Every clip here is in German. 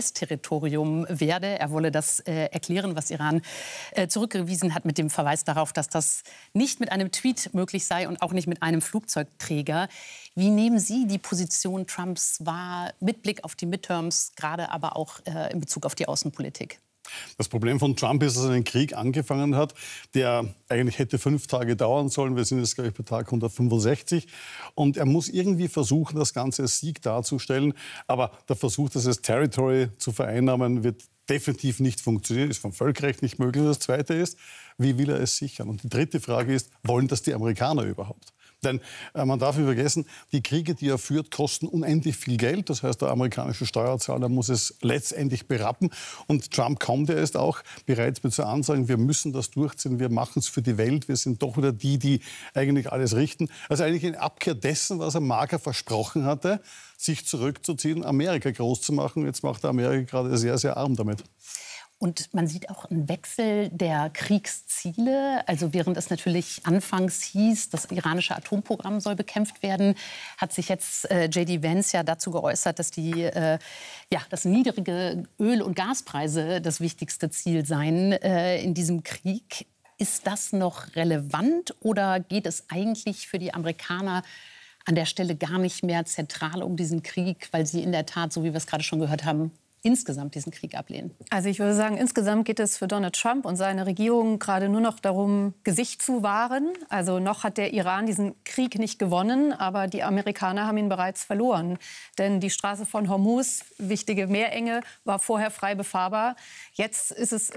US-Territorium werde. Er wolle das erklären, was Iran zurückgewiesen hat mit dem Verweis darauf, dass das nicht mit einem Tweet möglich sei und auch nicht mit einem Flugzeugträger. Wie nehmen Sie die Position Trumps wahr, mit Blick auf die Midterms, gerade aber auch in Bezug auf die Außenpolitik? Das Problem von Trump ist, dass er einen Krieg angefangen hat, der eigentlich hätte 5 Tage dauern sollen. Wir sind jetzt, glaube ich, bei Tag 165. Und er muss irgendwie versuchen, das Ganze als Sieg darzustellen. Aber der Versuch, das als Territory zu vereinnahmen, wird definitiv nicht funktionieren. Ist vom Völkerrecht nicht möglich. Das Zweite ist, wie will er es sichern? Und die dritte Frage ist, wollen das die Amerikaner überhaupt? Denn man darf nicht vergessen, die Kriege, die er führt, kosten unendlich viel Geld. Das heißt, der amerikanische Steuerzahler muss es letztendlich berappen. Und Trump kommt ja erst auch bereits mit so Ansagen, wir müssen das durchziehen, wir machen es für die Welt. Wir sind doch wieder die eigentlich alles richten. Also eigentlich in Abkehr dessen, was er Marker versprochen hatte, sich zurückzuziehen, Amerika groß zu machen. Jetzt macht er Amerika gerade sehr, sehr arm damit. Und man sieht auch einen Wechsel der Kriegsziele. Also während es natürlich anfangs hieß, das iranische Atomprogramm soll bekämpft werden, hat sich jetzt J.D. Vance ja dazu geäußert, dass dass niedrige Öl- und Gaspreise das wichtigste Ziel seien in diesem Krieg. Ist das noch relevant oder geht es eigentlich für die Amerikaner an der Stelle gar nicht mehr zentral um diesen Krieg, weil sie in der Tat, so wie wir es gerade schon gehört haben, insgesamt diesen Krieg ablehnen? Also ich würde sagen, insgesamt geht es für Donald Trump und seine Regierung gerade nur noch darum, Gesicht zu wahren. Also noch hat der Iran diesen Krieg nicht gewonnen, aber die Amerikaner haben ihn bereits verloren. Denn die Straße von Hormuz, wichtige Meerenge, war vorher frei befahrbar. Jetzt ist es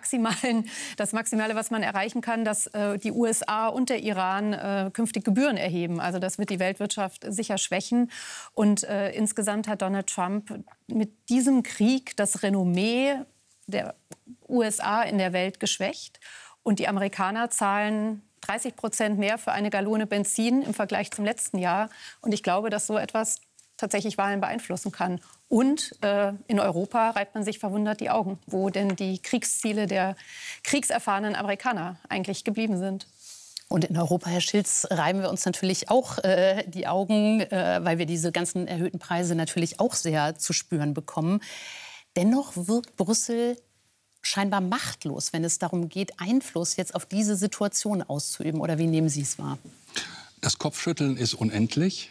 das Maximale, was man erreichen kann, dass die USA und der Iran künftig Gebühren erheben. Also das wird die Weltwirtschaft sicher schwächen. Und insgesamt hat Donald Trump mit diesem Krieg das Renommee der USA in der Welt geschwächt. Und die Amerikaner zahlen 30% mehr für eine Gallone Benzin im Vergleich zum letzten Jahr. Und ich glaube, dass so etwas tatsächlich Wahlen beeinflussen kann. Und in Europa reibt man sich verwundert die Augen, wo denn die Kriegsziele der kriegserfahrenen Amerikaner eigentlich geblieben sind. Und in Europa, Herr Schilz, reiben wir uns natürlich auch die Augen, weil wir diese ganzen erhöhten Preise natürlich auch sehr zu spüren bekommen. Dennoch wirkt Brüssel scheinbar machtlos, wenn es darum geht, Einfluss jetzt auf diese Situation auszuüben. Oder wie nehmen Sie es wahr? Das Kopfschütteln ist unendlich.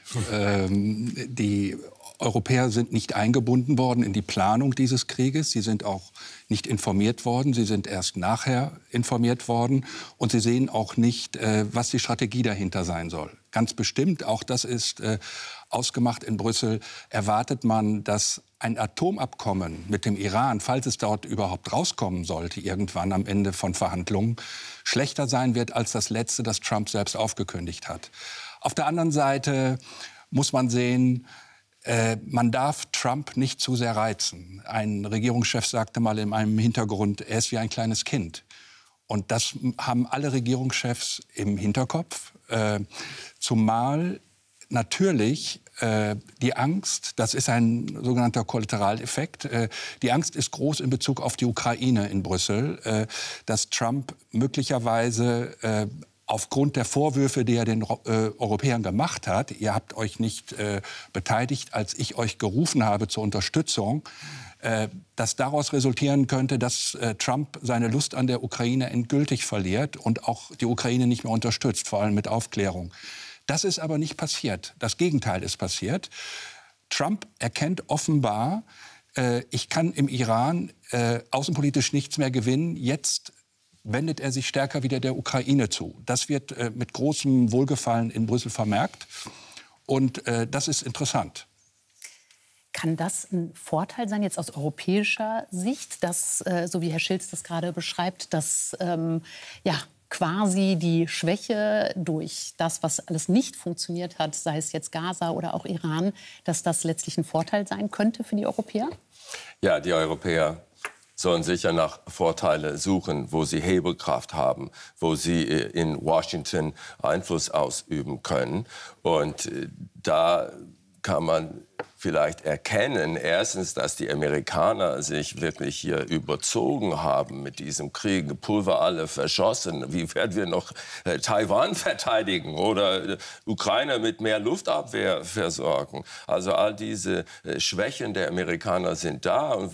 Die Europäer sind nicht eingebunden worden in die Planung dieses Krieges. Sie sind auch nicht informiert worden. Sie sind erst nachher informiert worden. Und sie sehen auch nicht, was die Strategie dahinter sein soll. Ganz bestimmt, auch das ist ausgemacht in Brüssel, erwartet man, dass ein Atomabkommen mit dem Iran, falls es dort überhaupt rauskommen sollte, irgendwann am Ende von Verhandlungen, schlechter sein wird als das letzte, das Trump selbst aufgekündigt hat. Auf der anderen Seite muss man sehen, man darf Trump nicht zu sehr reizen. Ein Regierungschef sagte mal in einem Hintergrund, er ist wie ein kleines Kind. Und das haben alle Regierungschefs im Hinterkopf. Zumal natürlich die Angst, das ist ein sogenannter Kollateraleffekt, die Angst ist groß in Bezug auf die Ukraine in Brüssel, dass Trump möglicherweise aufgrund der Vorwürfe, die er den Europäern gemacht hat, ihr habt euch nicht beteiligt, als ich euch gerufen habe zur Unterstützung, dass daraus resultieren könnte, dass Trump seine Lust an der Ukraine endgültig verliert und auch die Ukraine nicht mehr unterstützt, vor allem mit Aufklärung. Das ist aber nicht passiert. Das Gegenteil ist passiert. Trump erkennt offenbar, ich kann im Iran außenpolitisch nichts mehr gewinnen. Jetzt wendet er sich stärker wieder der Ukraine zu. Das wird mit großem Wohlgefallen in Brüssel vermerkt. Und das ist interessant. Kann das ein Vorteil sein, jetzt aus europäischer Sicht, dass, so wie Herr Schilz das gerade beschreibt, dass quasi die Schwäche durch das, was alles nicht funktioniert hat, sei es jetzt Gaza oder auch Iran, dass das letztlich ein Vorteil sein könnte für die Europäer? Ja, die Europäer sollen sicher nach Vorteile suchen, wo sie Hebelkraft haben, wo sie in Washington Einfluss ausüben können. Und da kann man vielleicht erkennen, erstens, dass die Amerikaner sich wirklich hier überzogen haben mit diesem Krieg. Pulver alle verschossen. Wie werden wir noch Taiwan verteidigen oder Ukraine mit mehr Luftabwehr versorgen? Also all diese Schwächen der Amerikaner sind da. Und